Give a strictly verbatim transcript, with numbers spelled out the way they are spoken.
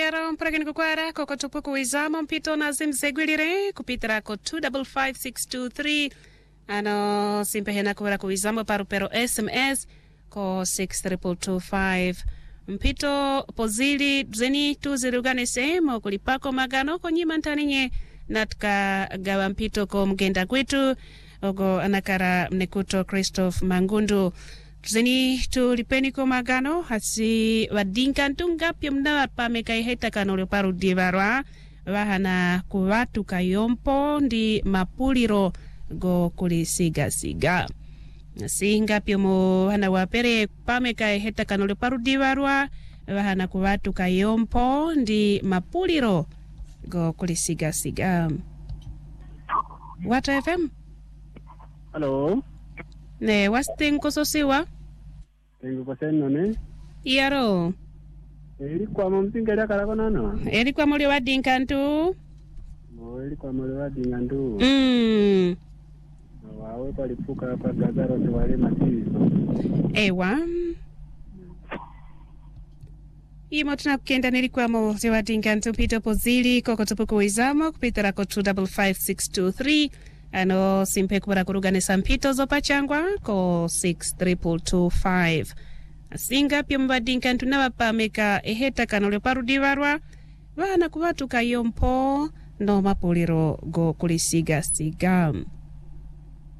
Iaro mprakini kukwara koko tupuku wizamo mpito na zimzegwilire kupitira ko two five five six two three ano simpehena kuwara kuwizamo parupero S M S ko six triple two five mpito pozili dzeni tuzirugane sehemu kulipako magano ko nyima ntaninye natka gawa mpito ko mgenda kwetu ogo anakara mnekuto Christophe Mangundu zeni tulipeni ko magano hasi wadinka ntunga pia mna pameka iheta kano leparu divarwa wahana kuwatu kayompo ndi mapuliro go kulisiga siga singa pia mo hana wapere pameka iheta kano leparu divarwa wahana kuwatu kayompo ndi mapuliro go kulisiga siga. What F M? Hello. Ne wasting kososiwa? Tengo paseno ne. Iaro. Eri kwa mpinga kala konono. Eri kwa muli wadinka ntu. No, eri kwa muli wadinka ntu. Mm. Wawe palipuka hapa Gazaro ni wale matizo. Ewa. Imo tunakenda nilikuwa mo ziwadinka ntu pito pozili koko tupuku wizamo kupitara ko two five five six two three. Ano simpe kubara kurugane sampito zopa changwa ko six triple two five. Asinga pia mbadinka ntunawa pameka eheta kanole parudivarwa wana kuwatu kayompo no mapuliro go kulisiga siga.